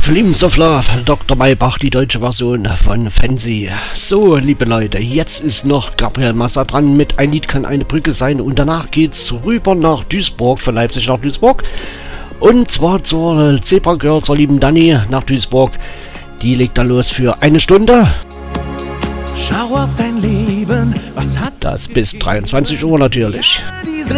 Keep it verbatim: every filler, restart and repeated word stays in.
Flames of Love, Doktor Maybach, die deutsche Version von Fancy. So, liebe Leute, jetzt ist noch Gabriel Massa dran mit Ein Lied kann eine Brücke sein und danach geht's rüber nach Duisburg, von Leipzig nach Duisburg. Und zwar zur Zebra Girl, zur lieben Dani nach Duisburg. Die legt da los für eine Stunde. Schau auf dein Leben, was hat das bis dreiundzwanzig Uhr natürlich.